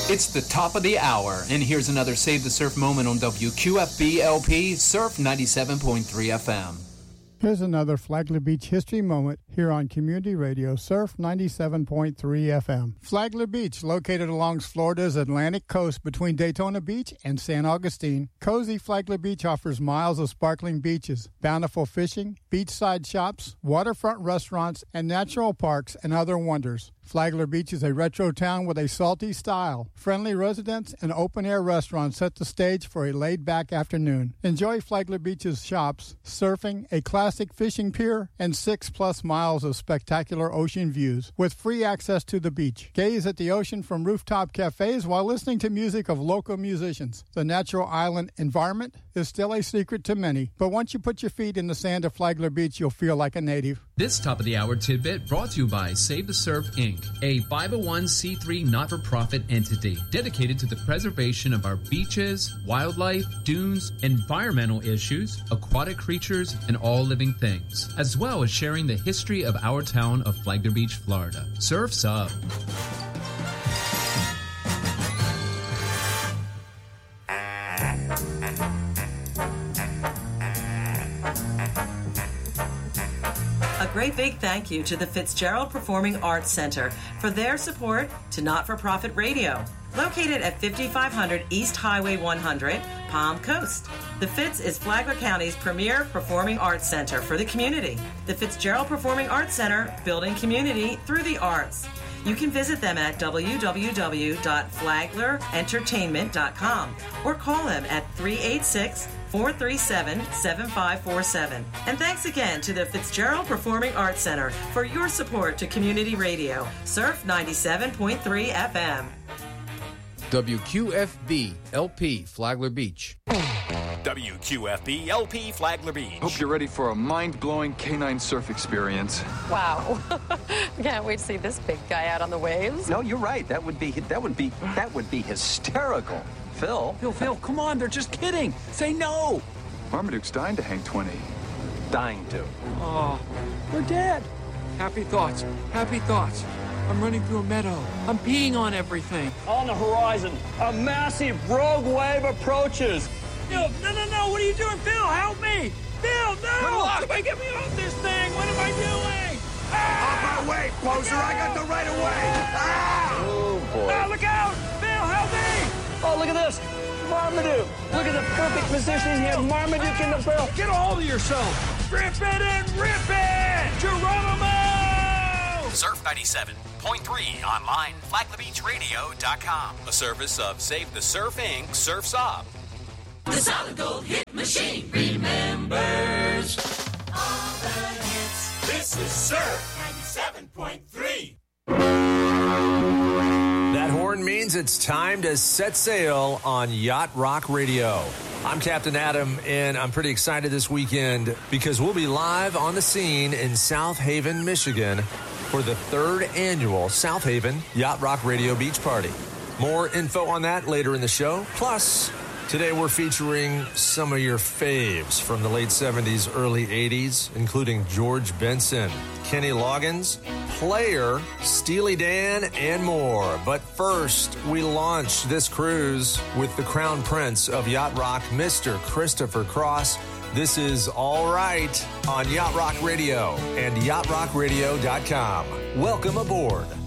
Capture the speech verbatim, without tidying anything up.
It's the top of the hour, and here's another Save the Surf moment on W Q F B L P Surf ninety-seven point three F M. Here's another Flagler Beach history moment here on Community Radio Surf ninety-seven point three F M. Flagler Beach, located along Florida's Atlantic coast between Daytona Beach and San Augustine. Cozy Flagler Beach offers miles of sparkling beaches, bountiful fishing, beachside shops, waterfront restaurants, and natural parks and other wonders. Flagler Beach is a retro town with a salty style. Friendly residents and open-air restaurants set the stage for a laid-back afternoon. Enjoy Flagler Beach's shops, surfing, a classic fishing pier, and six-plus miles of spectacular ocean views with free access to the beach. Gaze at the ocean from rooftop cafes while listening to music of local musicians. The natural island environment is still a secret to many, but once you put your feet in the sand of Flagler Beach, you'll feel like a native. This top-of-the-hour tidbit brought to you by Save the Surf, Incorporated, a five oh one c three not-for-profit entity dedicated to the preservation of our beaches, wildlife, dunes, environmental issues, aquatic creatures, and all living things, as well as sharing the history of our town of Flagler Beach, Florida. Surf's up. A great big thank you to the Fitzgerald Performing Arts Center for their support to Not-for-Profit Radio, located at fifty-five hundred East Highway one hundred, Palm Coast. The Fitz is Flagler County's premier performing arts center for the community. The Fitzgerald Performing Arts Center, building community through the arts. You can visit them at w w w dot flagler entertainment dot com or call them at three eight six, four three seven, seven five four seven. And thanks again to the Fitzgerald Performing Arts Center for your support to community radio, Surf ninety-seven point three F M. W Q F B L P Flagler Beach. W Q F B L P Flagler Beach. Hope you're ready for a mind-blowing canine surf experience. Wow. Can't wait to see this big guy out on the waves. No, you're right. That would be that would be that would be hysterical. Phil. Phil, Phil, come on, they're just kidding. Say no. Marmaduke's dying to hang twenty. Dying to. Oh, we're dead. Happy thoughts. Happy thoughts. I'm running through a meadow. I'm peeing on everything. On the horizon, a massive rogue wave approaches. Phil, no, no, no. What are you doing? Phil, help me. Phil, no. Somebody get me off this thing. What am I doing? Ah! Off my way, closer. I got the right of way. Ah! Oh, boy. Oh, look out. Phil, help me. Oh, look at this. Marmaduke. Look at the perfect position here. Marmaduke in the barrel. Get a hold of yourself. Rip it and rip it. Geronimo. Surf ninety-seven point three online, flagler beach radio dot com. A service of Save the Surf, Incorporated. Surf's Up. The Solid Gold Hit Machine remembers all the hits. This is Surf ninety-seven point three. That horn means it's time to set sail on Yacht Rock Radio. I'm Captain Adam, and I'm pretty excited this weekend because we'll be live on the scene in South Haven, Michigan for the third annual South Haven Yacht Rock Radio Beach Party. More info on that later in the show. Plus, today we're featuring some of your faves from the late seventies, early eighties, including George Benson, Kenny Loggins, Player, Steely Dan, and more. But first, we launch this cruise with the Crown Prince of Yacht Rock, Mister Christopher Cross. This is All Right on Yacht Rock Radio and yacht rock radio dot com. Welcome aboard.